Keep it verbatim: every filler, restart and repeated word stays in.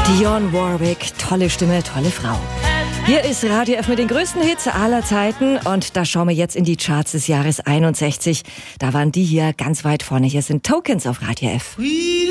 Dionne Warwick, tolle Stimme, tolle Frau. Hier ist Radio F mit den größten Hits aller Zeiten und da schauen wir jetzt in die Charts des Jahres einundsechzig. Da waren die hier ganz weit vorne. Hier sind Tokens auf Radio F.